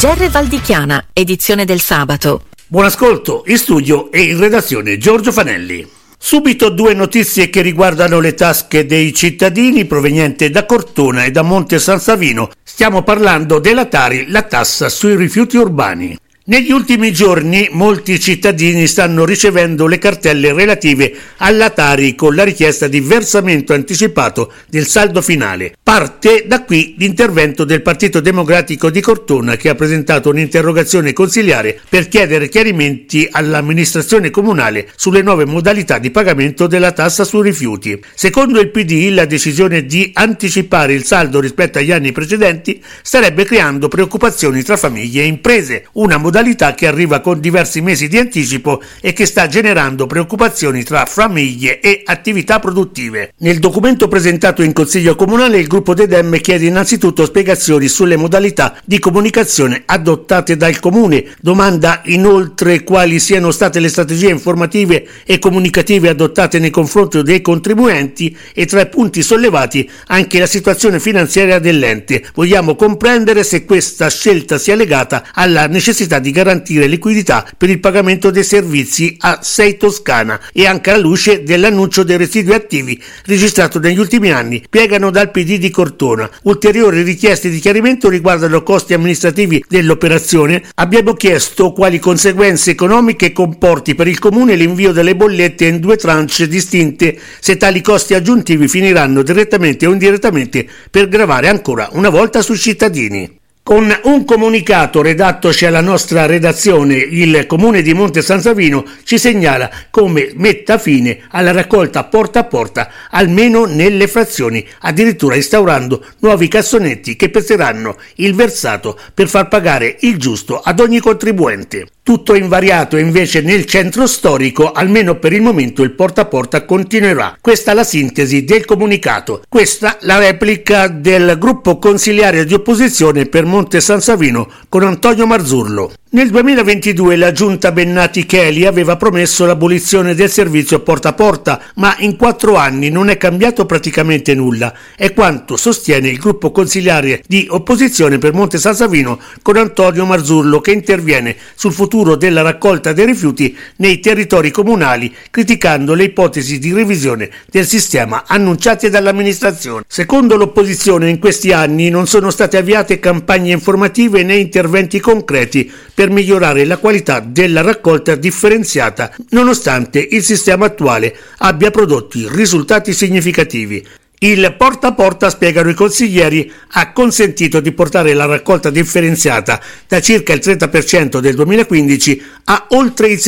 GR Valdichiana, edizione del sabato. Buon ascolto, in studio e in redazione Giorgio Fanelli. Subito due notizie che riguardano le tasche dei cittadini provenienti da Cortona e da Monte San Savino. Stiamo parlando della Tari, la tassa sui rifiuti urbani. Negli ultimi giorni molti cittadini stanno ricevendo le cartelle relative alla Tari con la richiesta di versamento anticipato del saldo finale. Parte da qui l'intervento del Partito Democratico di Cortona, che ha presentato un'interrogazione consiliare per chiedere chiarimenti all'amministrazione comunale sulle nuove modalità di pagamento della tassa sui rifiuti. Secondo il PD, la decisione di anticipare il saldo rispetto agli anni precedenti starebbe creando preoccupazioni tra famiglie e imprese, una modalità che arriva con diversi mesi di anticipo e che sta generando preoccupazioni tra famiglie e attività produttive. Nel documento presentato in Consiglio Comunale, il gruppo dei Dem chiede innanzitutto spiegazioni sulle modalità di comunicazione adottate dal Comune, domanda inoltre quali siano state le strategie informative e comunicative adottate nei confronti dei contribuenti e, tra i punti sollevati, anche la situazione finanziaria dell'ente. Vogliamo comprendere se questa scelta sia legata alla necessità di garantire liquidità per il pagamento dei servizi a Sei Toscana e anche alla luce dell'annuncio dei residui attivi registrato negli ultimi anni, spiegano dal PD di Cortona. Ulteriori richieste di chiarimento riguardano costi amministrativi dell'operazione. Abbiamo chiesto quali conseguenze economiche comporti per il Comune l'invio delle bollette in due tranche distinte, se tali costi aggiuntivi finiranno direttamente o indirettamente per gravare ancora una volta sui cittadini. Con un comunicato redattoci alla nostra redazione, il Comune di Monte San Savino ci segnala come metta fine alla raccolta porta a porta, almeno nelle frazioni, addirittura instaurando nuovi cassonetti che peseranno il versato per far pagare il giusto ad ogni contribuente. Tutto invariato invece nel centro storico, almeno per il momento il porta a porta continuerà. Questa è la sintesi del comunicato. Questa la replica del gruppo consiliare di opposizione per Monte San Savino con Antonio Marzullo. Nel 2022 la giunta Bennati-Cheli aveva promesso l'abolizione del servizio porta a porta, ma in 4 anni non è cambiato praticamente nulla, è quanto sostiene il gruppo consiliare di opposizione per Monte San Savino con Antonio Marzullo, che interviene sul futuro della raccolta dei rifiuti nei territori comunali, criticando le ipotesi di revisione del sistema annunciate dall'amministrazione. Secondo l'opposizione, in questi anni non sono state avviate campagne informative né interventi concreti per migliorare la qualità della raccolta differenziata, nonostante il sistema attuale abbia prodotto risultati significativi. Il porta a porta, spiegano i consiglieri, ha consentito di portare la raccolta differenziata da circa il 30% del 2015 a oltre il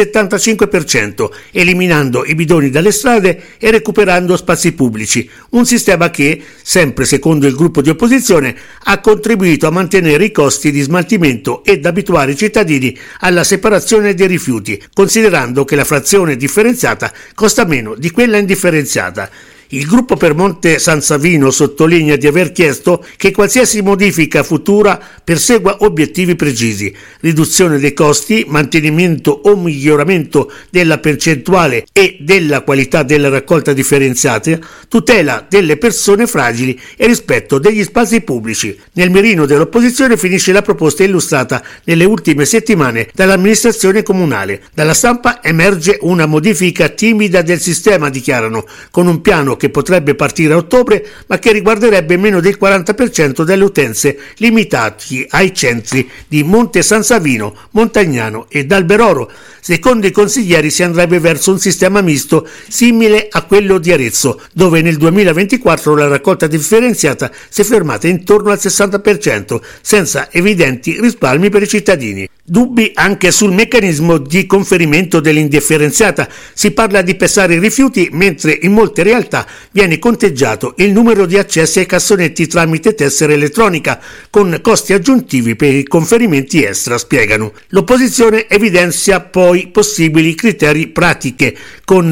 75%, eliminando i bidoni dalle strade e recuperando spazi pubblici, un sistema che, sempre secondo il gruppo di opposizione, ha contribuito a mantenere i costi di smaltimento ed abituare i cittadini alla separazione dei rifiuti, considerando che la frazione differenziata costa meno di quella indifferenziata. Il gruppo per Monte San Savino sottolinea di aver chiesto che qualsiasi modifica futura persegua obiettivi precisi: riduzione dei costi, mantenimento o miglioramento della percentuale e della qualità della raccolta differenziata, tutela delle persone fragili e rispetto degli spazi pubblici. Nel mirino dell'opposizione finisce la proposta illustrata nelle ultime settimane dall'amministrazione comunale. Dalla stampa emerge una modifica timida del sistema, dichiarano, con un piano che potrebbe partire a ottobre, ma che riguarderebbe meno del 40% delle utenze, limitati ai centri di Monte San Savino, Montagnano ed Alberoro. Secondo i consiglieri si andrebbe verso un sistema misto simile a quello di Arezzo, dove nel 2024 la raccolta differenziata si è fermata intorno al 60%, senza evidenti risparmi per i cittadini. Dubbi anche sul meccanismo di conferimento dell'indifferenziata. Si parla di pesare i rifiuti, mentre in molte realtà viene conteggiato il numero di accessi ai cassonetti tramite tessera elettronica, con costi aggiuntivi per i conferimenti extra, spiegano. L'opposizione evidenzia poi possibili criteri pratiche. Con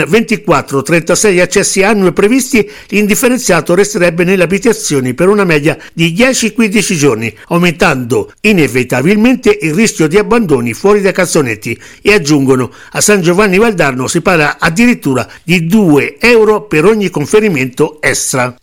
24-36 accessi annui previsti, l'indifferenziato resterebbe nelle abitazioni per una media di 10-15 giorni, aumentando inevitabilmente il rischio di abbandoni fuori dai cassonetti, e aggiungono: a San Giovanni Valdarno si parla addirittura di 2 euro per ogni conferimento extra.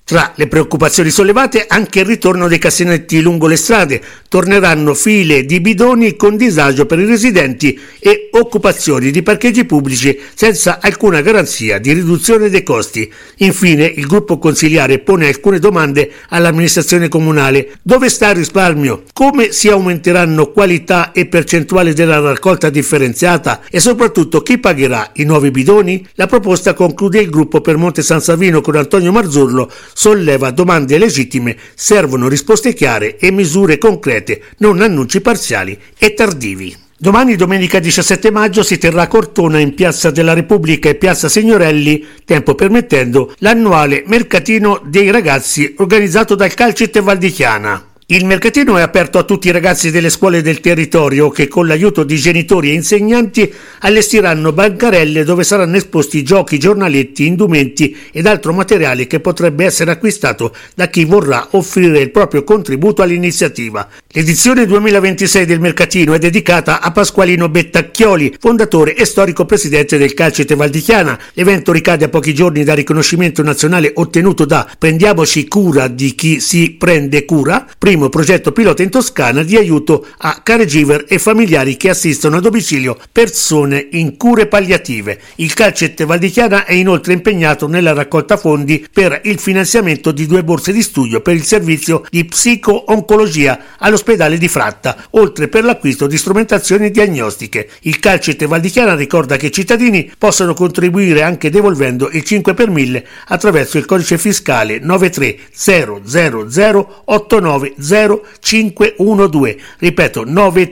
Tra le preoccupazioni sollevate anche il ritorno dei cassonetti lungo le strade. Torneranno file di bidoni con disagio per i residenti e occupazioni di parcheggi pubblici senza alcuna garanzia di riduzione dei costi. Infine il gruppo consiliare pone alcune domande all'amministrazione comunale. Dove sta il risparmio? Come si aumenteranno qualità e percentuale della raccolta differenziata? E soprattutto chi pagherà i nuovi bidoni? La proposta, conclude il gruppo per Monte San Savino con Antonio Marzullo, solleva domande legittime, servono risposte chiare e misure concrete, non annunci parziali e tardivi. Domani, domenica 17 maggio, si terrà a Cortona, in Piazza della Repubblica e Piazza Signorelli, tempo permettendo, l'annuale mercatino dei ragazzi organizzato dal Calcit Val di Chiana. Il mercatino è aperto a tutti i ragazzi delle scuole del territorio che, con l'aiuto di genitori e insegnanti, allestiranno bancarelle dove saranno esposti giochi, giornaletti, indumenti ed altro materiale che potrebbe essere acquistato da chi vorrà offrire il proprio contributo all'iniziativa. L'edizione 2026 del mercatino è dedicata a Pasqualino Bettacchioli, fondatore e storico presidente del Calcit Val di Chiana. L'evento ricade a pochi giorni dal riconoscimento nazionale ottenuto da Prendiamoci cura di chi si prende cura, primo progetto pilota in Toscana di aiuto a caregiver e familiari che assistono a domicilio persone in cure palliative. Il Calcit Val di Chiana è inoltre impegnato nella raccolta fondi per il finanziamento di 2 borse di studio per il servizio di psico-oncologia all'ospedale di Fratta, oltre per l'acquisto di strumentazioni diagnostiche. Il Calcit Val di Chiana ricorda che i cittadini possono contribuire anche devolvendo il 5 per 1000 attraverso il codice fiscale 93000890512. Ripeto,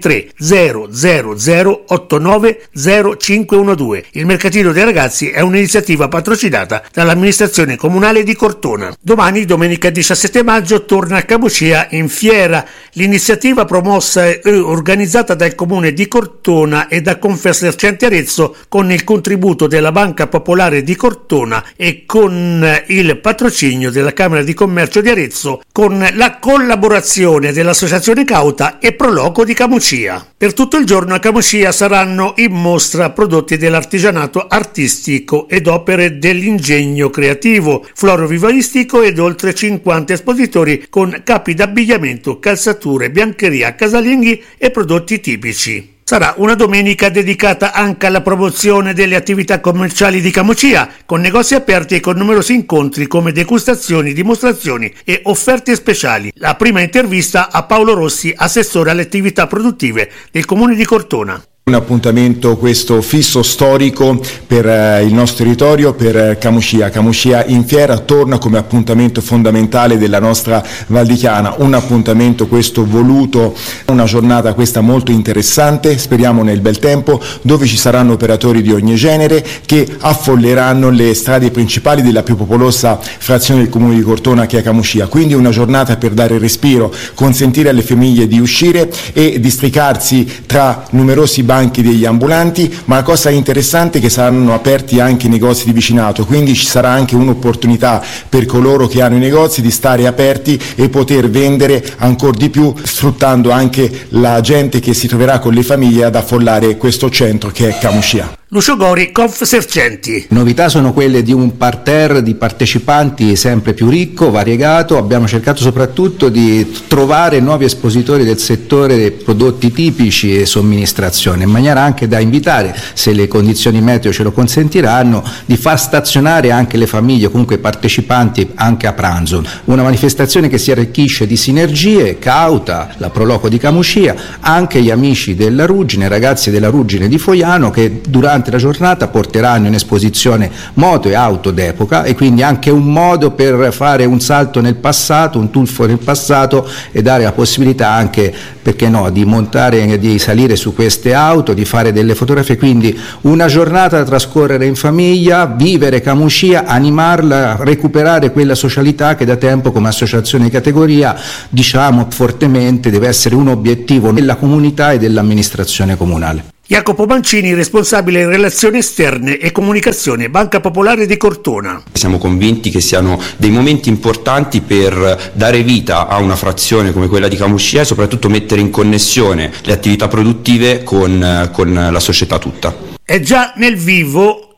93000890512. Il mercatino dei ragazzi è un'iniziativa patrocinata dall'amministrazione comunale di Cortona. Domani, domenica 17 maggio, torna a Camucia in fiera. L'iniziativa, promossa e organizzata dal comune di Cortona e da Confesercenti Arezzo, con il contributo della Banca Popolare di Cortona e con il patrocinio della Camera di Commercio di Arezzo, con la collaborazione dell'Associazione Cauta e Proloco di Camucia. Per tutto il giorno a Camucia saranno in mostra prodotti dell'artigianato artistico ed opere dell'ingegno creativo, florovivaistico ed oltre 50 espositori con capi d'abbigliamento, calzature, biancheria, casalinghi e prodotti tipici. Sarà una domenica dedicata anche alla promozione delle attività commerciali di Camucia, con negozi aperti e con numerosi incontri come degustazioni, dimostrazioni e offerte speciali. La prima intervista a Paolo Rossi, assessore alle attività produttive del comune di Cortona. Un appuntamento questo fisso storico per il nostro territorio, per Camucia. Camucia in fiera torna come appuntamento fondamentale della nostra Val di Chiana, un appuntamento questo voluto, una giornata questa molto interessante, speriamo nel bel tempo, dove ci saranno operatori di ogni genere che affolleranno le strade principali della più popolosa frazione del comune di Cortona, che è Camucia. Quindi una giornata per dare respiro, consentire alle famiglie di uscire e districarsi tra numerosi banchi degli ambulanti, ma la cosa interessante è che saranno aperti anche i negozi di vicinato, quindi ci sarà anche un'opportunità per coloro che hanno i negozi di stare aperti e poter vendere ancora di più, sfruttando anche la gente che si troverà con le famiglie ad affollare questo centro che è Camucia. Lucio Gori, Confesercenti. Novità sono quelle di un parterre di partecipanti sempre più ricco, variegato. Abbiamo cercato soprattutto di trovare nuovi espositori del settore dei prodotti tipici e somministrazione, in maniera anche da invitare, se le condizioni meteo ce lo consentiranno, di far stazionare anche le famiglie, comunque partecipanti, anche a pranzo. Una manifestazione che si arricchisce di sinergie, Cauta, la Proloco di Camucia, anche gli amici della Ruggine, ragazzi della Ruggine di Foiano, che durante la giornata porteranno in esposizione moto e auto d'epoca, e quindi anche un modo per fare un salto nel passato, un tuffo nel passato, e dare la possibilità anche, perché no, di montare, di salire su queste auto, di fare delle fotografie. Quindi una giornata da trascorrere in famiglia, vivere Camucia, animarla, recuperare quella socialità che da tempo come associazione di categoria diciamo fortemente deve essere un obiettivo della comunità e dell'amministrazione comunale. Jacopo Mancini, responsabile relazioni esterne e comunicazione, Banca Popolare di Cortona. Siamo convinti che siano dei momenti importanti per dare vita a una frazione come quella di Camucia e soprattutto mettere in connessione le attività produttive con la società tutta. È già nel vivo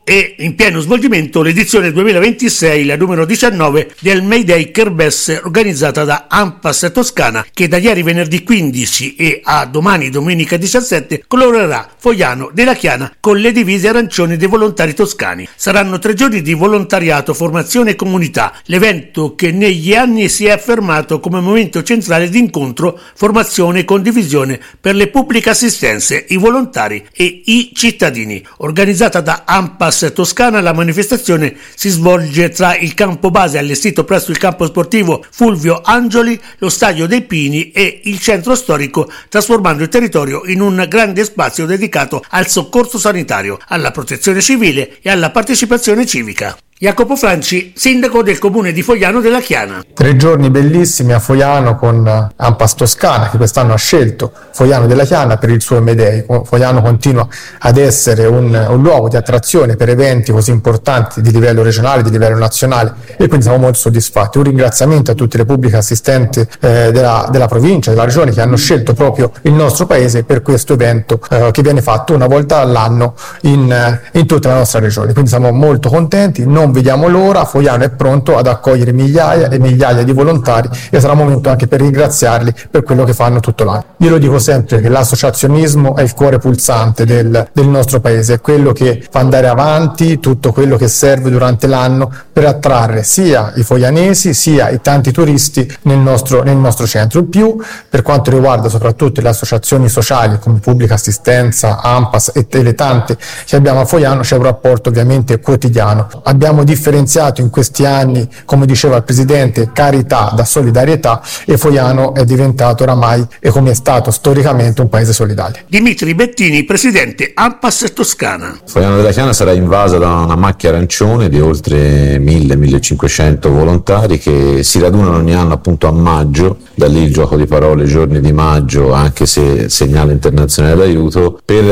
è in pieno svolgimento l'edizione 2026, la numero 19 del Mayday Kermesse organizzata da ANPAS Toscana, che da ieri venerdì 15 e a domani domenica 17 colorerà Fogliano della Chiana con le divise arancioni dei volontari toscani. Saranno 3 giorni di volontariato, formazione e comunità, l'evento che negli anni si è affermato come momento centrale di incontro, formazione e condivisione per le pubbliche assistenze, i volontari e i cittadini. Organizzata da ANPAS Toscana, la manifestazione si svolge tra il campo base allestito presso il campo sportivo Fulvio Angioli, lo Stadio dei Pini e il centro storico, trasformando il territorio in un grande spazio dedicato al soccorso sanitario, alla protezione civile e alla partecipazione civica. Jacopo Franci, sindaco del comune di Fogliano della Chiana. 3 giorni bellissimi a Fogliano con ANPAS Toscana, che quest'anno ha scelto Fogliano della Chiana per il suo Mayday. Fogliano continua ad essere un luogo di attrazione per eventi così importanti di livello regionale, di livello nazionale, e quindi siamo molto soddisfatti. Un ringraziamento a tutte le pubbliche assistenti della provincia, della regione, che hanno scelto proprio il nostro paese per questo evento che viene fatto una volta all'anno in tutta la nostra regione. Quindi siamo molto contenti, non vediamo l'ora. Fogliano è pronto ad accogliere migliaia e migliaia di volontari e sarà un momento anche per ringraziarli per quello che fanno tutto l'anno. Io lo dico sempre che l'associazionismo è il cuore pulsante del nostro paese, è quello che fa andare avanti tutto quello che serve durante l'anno per attrarre sia i foglianesi sia i tanti turisti nel nostro centro. In più, per quanto riguarda soprattutto le associazioni sociali come Pubblica Assistenza, ANPAS e le tante che abbiamo a Fogliano, c'è un rapporto ovviamente quotidiano. Abbiamo differenziato in questi anni, come diceva il Presidente, carità da solidarietà, e Fogliano è diventato oramai, e come è stato storicamente, un paese solidale. Dimitri Bettini, Presidente ANPAS Toscana. Fogliano della Chiana sarà invasa da una macchia arancione di oltre 1000-1500 volontari che si radunano ogni anno appunto a maggio, da lì il gioco di parole giorni di maggio, anche se segnale internazionale d'aiuto, per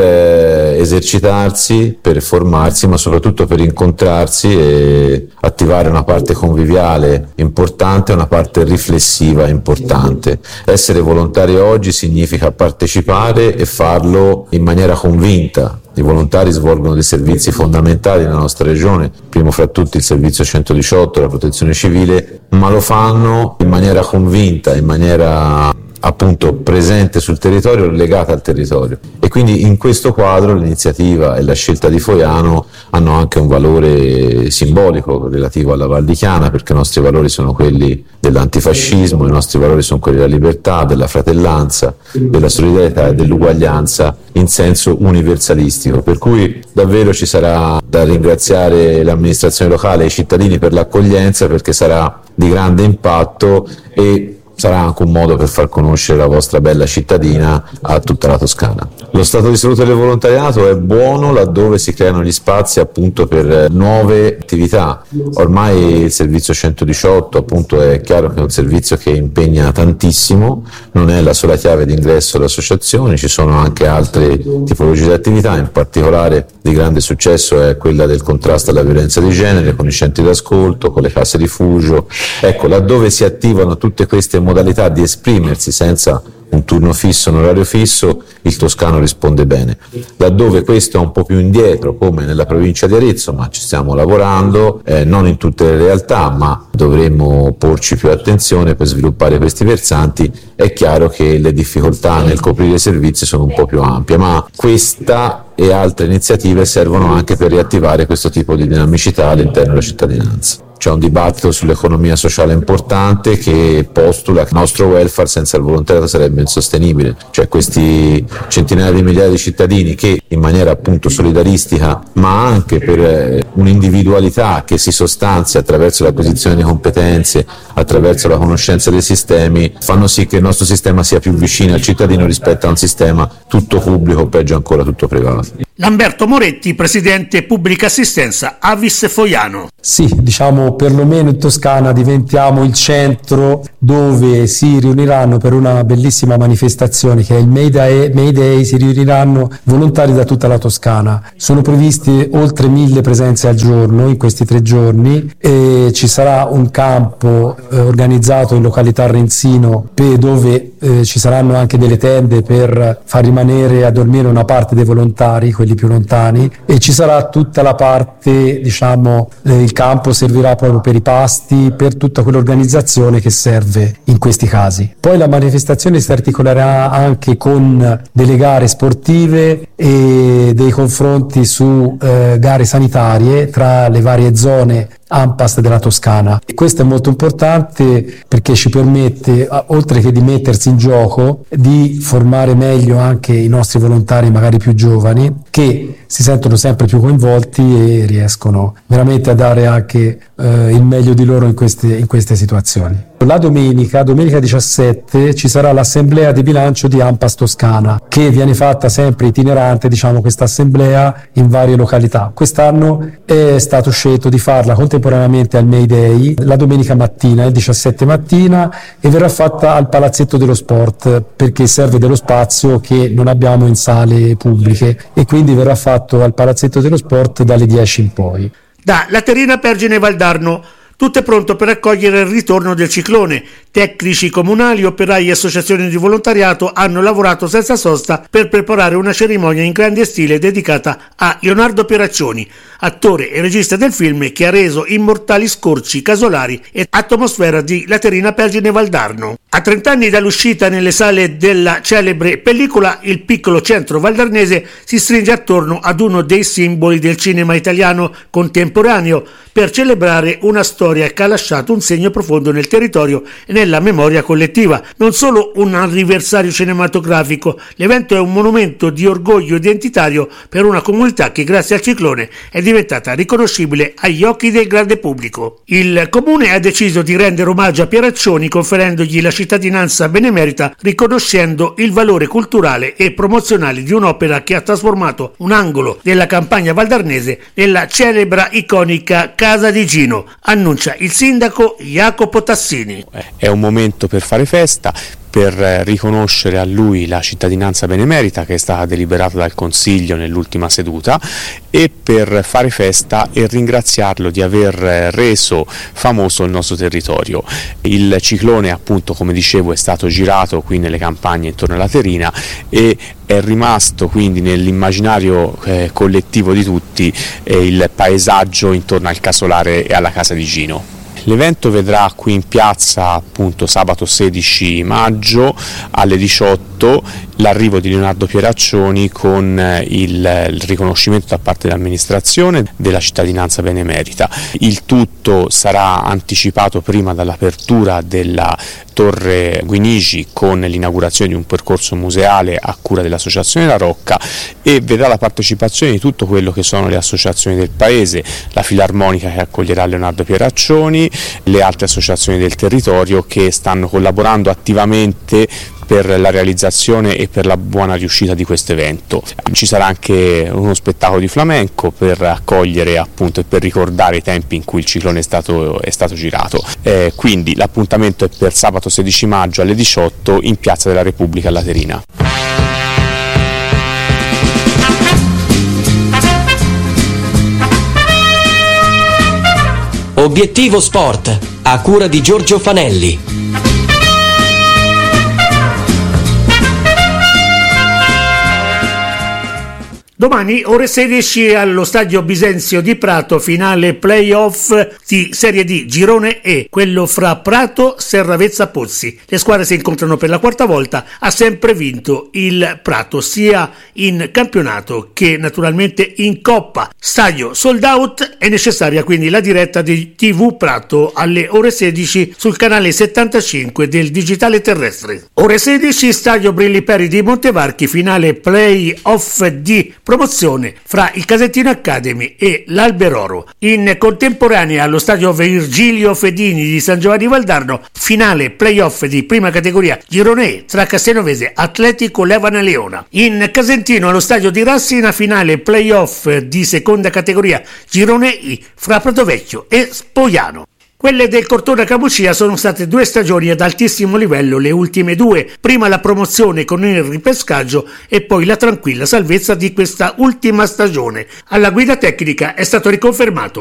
esercitarsi, per formarsi, ma soprattutto per incontrarsi e attivare una parte conviviale importante e una parte riflessiva importante. Essere volontari oggi significa partecipare e farlo in maniera convinta. I volontari svolgono dei servizi fondamentali nella nostra regione, primo fra tutti il servizio 118, la protezione civile, ma lo fanno in maniera convinta, in maniera appunto presente sul territorio, legata al territorio, e quindi in questo quadro l'iniziativa e la scelta di Fogliano hanno anche un valore simbolico relativo alla Val di Chiana, perché i nostri valori sono quelli dell'antifascismo, i nostri valori sono quelli della libertà, della fratellanza, della solidarietà e dell'uguaglianza in senso universalistico, per cui davvero ci sarà da ringraziare l'amministrazione locale e i cittadini per l'accoglienza, perché sarà di grande impatto e sarà anche un modo per far conoscere la vostra bella cittadina a tutta la Toscana. Lo stato di salute del volontariato è buono laddove si creano gli spazi appunto per nuove attività. Ormai il servizio 118 appunto è chiaro che è un servizio che impegna tantissimo, non è la sola chiave d'ingresso alle associazioni, ci sono anche altre tipologie di attività, in particolare di grande successo è quella del contrasto alla violenza di genere, con i centri d'ascolto, con le case rifugio. Ecco, laddove si attivano tutte queste modalità di esprimersi senza un turno fisso, un orario fisso, il toscano risponde bene. Laddove questo è un po' più indietro, come nella provincia di Arezzo, ma ci stiamo lavorando, non in tutte le realtà, ma dovremmo porci più attenzione per sviluppare questi versanti. È chiaro che le difficoltà nel coprire i servizi sono un po' più ampie, ma questa e altre iniziative servono anche per riattivare questo tipo di dinamicità all'interno della cittadinanza. C'è un dibattito sull'economia sociale importante che postula che il nostro welfare senza il volontariato sarebbe insostenibile, cioè questi centinaia di migliaia di cittadini che in maniera appunto solidaristica, ma anche per un'individualità che si sostanzia attraverso l'acquisizione di competenze, attraverso la conoscenza dei sistemi, fanno sì che il nostro sistema sia più vicino al cittadino rispetto a un sistema tutto pubblico o peggio ancora tutto privato. Lamberto Moretti, Presidente Pubblica Assistenza Avis Fogliano. Sì, diciamo perlomeno in Toscana diventiamo il centro dove si riuniranno per una bellissima manifestazione che è il Mayday, si riuniranno volontari da tutta la Toscana. Sono previste oltre 1000 presenze al giorno in questi 3 giorni e ci sarà un campo organizzato in località Renzino dove ci saranno anche delle tende per far rimanere a dormire una parte dei volontari, quelli più lontani, e ci sarà tutta la parte, diciamo, il campo servirà proprio per i pasti, per tutta quell'organizzazione che serve in questi casi. Poi la manifestazione si articolerà anche con delle gare sportive e dei confronti su gare sanitarie tra le varie zone ANPAS della Toscana. E questo è molto importante perché ci permette, oltre che di mettersi in gioco, di formare meglio anche i nostri volontari magari più giovani, che si sentono sempre più coinvolti e riescono veramente a dare anche il meglio di loro in queste situazioni. La domenica 17, ci sarà l'assemblea di bilancio di ANPAS Toscana, che viene fatta sempre itinerante, diciamo, questa assemblea in varie località. Quest'anno è stato scelto di farla contemporaneamente al May Day, la domenica mattina, il 17 mattina, e verrà fatta al Palazzetto dello Sport, perché serve dello spazio che non abbiamo in sale pubbliche, e quindi verrà fatto al Palazzetto dello Sport dalle 10 in poi. Da Laterina, Pergine e Valdarno, tutto è pronto per accogliere il ritorno del ciclone. Tecnici comunali, operai e associazioni di volontariato hanno lavorato senza sosta per preparare una cerimonia in grande stile dedicata a Leonardo Pieraccioni, attore e regista del film che ha reso immortali scorci casolari e atmosfera di Laterina, Pergine e Valdarno. A 30 anni dall'uscita nelle sale della celebre pellicola, il piccolo centro valdarnese si stringe attorno ad uno dei simboli del cinema italiano contemporaneo per celebrare una storia che ha lasciato un segno profondo nel territorio e nella memoria collettiva. Non solo un anniversario cinematografico, l'evento è un monumento di orgoglio identitario per una comunità che grazie al ciclone è diventata riconoscibile agli occhi del grande pubblico. Il comune ha deciso di rendere omaggio a Pieraccioni conferendogli la cittadinanza benemerita, riconoscendo il valore culturale e promozionale di un'opera che ha trasformato un angolo della campagna valdarnese nella celebre iconica Casa di Gino, annuncia il sindaco Jacopo Tassini. È un momento per fare festa, per riconoscere a lui la cittadinanza benemerita che è stata deliberata dal Consiglio nell'ultima seduta, e per fare festa e ringraziarlo di aver reso famoso il nostro territorio. Il ciclone, appunto, come dicevo, è stato girato qui nelle campagne intorno alla Laterina e è rimasto quindi nell'immaginario collettivo di tutti il paesaggio intorno al casolare e alla casa di Gino. L'evento vedrà qui in piazza, appunto, sabato 16 maggio alle 18 l'arrivo di Leonardo Pieraccioni con il riconoscimento da parte dell'amministrazione della cittadinanza benemerita. Il tutto sarà anticipato prima dall'apertura della Torre Guinigi con l'inaugurazione di un percorso museale a cura dell'Associazione La Rocca, e vedrà la partecipazione di tutto quello che sono le associazioni del paese, la Filarmonica che accoglierà Leonardo Pieraccioni, le altre associazioni del territorio che stanno collaborando attivamente per la realizzazione e per la buona riuscita di questo evento. Ci sarà anche uno spettacolo di flamenco per accogliere, appunto, e per ricordare i tempi in cui il ciclone è stato girato. Quindi l'appuntamento è per sabato 16 maggio alle 18 in Piazza della Repubblica a Laterina. Obiettivo Sport, a cura di Giorgio Fanelli. Domani ore 16 allo stadio Bisenzio di Prato, finale play-off di Serie D Girone E, quello fra Prato, Serravezza, Pozzi. Le squadre si incontrano per la quarta volta, ha sempre vinto il Prato sia in campionato che naturalmente in Coppa. Stadio sold out, è necessaria quindi la diretta di TV Prato alle ore 16 sul canale 75 del digitale terrestre. Ore 16 stadio Brilli Peri di Montevarchi, finale play-off di promozione fra il Casentino Academy e l'Alberoro. In contemporanea allo stadio Virgilio Fedini di San Giovanni Valdarno, finale playoff di prima categoria Girone E tra Castelnovese, Atletico Levana Leona. In Casentino allo stadio di Rassina, finale playoff di seconda categoria Girone I fra Pratovecchio e Spogliano. Quelle del Cortona Camucia sono state 2 stagioni ad altissimo livello, le ultime 2, prima la promozione con il ripescaggio e poi la tranquilla salvezza di questa ultima stagione. Alla guida tecnica è stato riconfermato